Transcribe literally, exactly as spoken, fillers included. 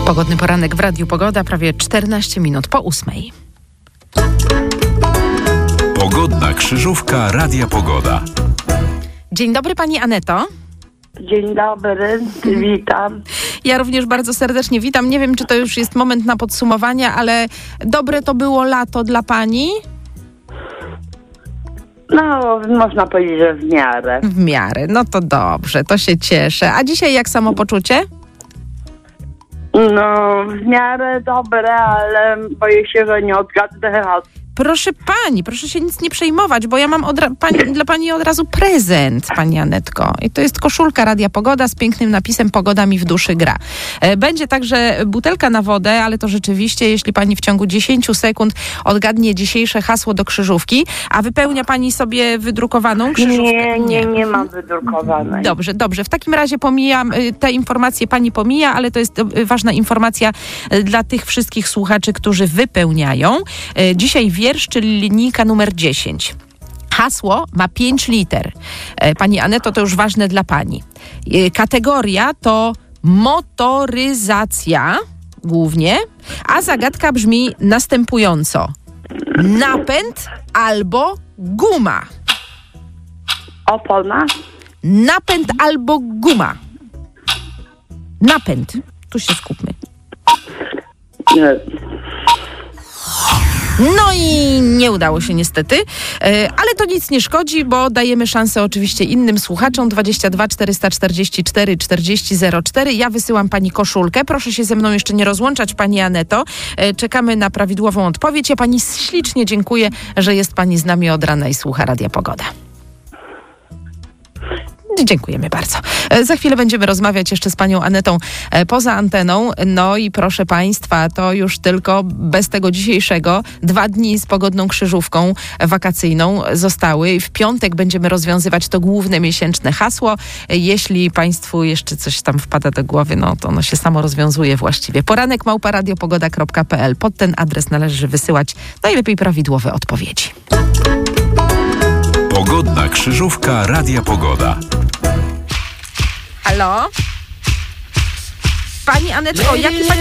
Pogodny poranek w Radiu Pogoda, prawie czternaście minut po ósmej. Pogodna krzyżówka Radia Pogoda. Dzień dobry, pani Aneto. Dzień dobry, witam. Ja również bardzo serdecznie witam. Nie wiem, czy to już jest moment na podsumowanie, ale dobre to było lato dla pani? No, można powiedzieć, że w miarę. W miarę, no to dobrze, to się cieszę. A dzisiaj jak samopoczucie? No, w miarę dobre, ale boję się, że nie odgadnę. Proszę pani, proszę się nic nie przejmować, bo ja mam od ra- pani, dla pani od razu prezent, pani Anetko. I to jest koszulka Radia Pogoda z pięknym napisem Pogoda mi w duszy gra. E, Będzie także butelka na wodę, ale to rzeczywiście, jeśli pani w ciągu dziesięć sekund odgadnie dzisiejsze hasło do krzyżówki, a wypełnia pani sobie wydrukowaną krzyżówkę. Nie, nie, nie mam wydrukowanej. Dobrze, dobrze. W takim razie pomijam, y, te informacje pani pomija, ale to jest y, ważna informacja y, dla tych wszystkich słuchaczy, którzy wypełniają. Y, Dzisiaj wiersz, czyli linijka numer dziesięć. Hasło ma pięć liter. Y, Pani Aneto, to już ważne dla pani. Y, Kategoria to motoryzacja głównie, a zagadka brzmi następująco. Napęd albo guma. Opona? Napęd albo guma. Napęd. Tu się skupmy. Nie. No i nie udało się niestety, ale to nic nie szkodzi, bo dajemy szansę oczywiście innym słuchaczom. dwadzieścia dwa czterysta czterdzieści cztery czterdzieści zero cztery. Ja wysyłam pani koszulkę. Proszę się ze mną jeszcze nie rozłączać, pani Aneto. Czekamy na prawidłową odpowiedź. Ja pani ślicznie dziękuję, że jest pani z nami od rana i słucha Radia Pogoda. Dziękujemy bardzo. Za chwilę będziemy rozmawiać jeszcze z panią Anetą poza anteną. No i proszę państwa, to już tylko bez tego dzisiejszego dwa dni z pogodną krzyżówką wakacyjną zostały. W piątek będziemy rozwiązywać to główne miesięczne hasło. Jeśli państwu jeszcze coś tam wpada do głowy, no to ono się samo rozwiązuje właściwie. Poranek małpa radiopogoda kropka p l. Pod ten adres należy wysyłać najlepiej prawidłowe odpowiedzi. Pogodna krzyżówka Radia Pogoda. Halo? Pani Anetko, jaki pani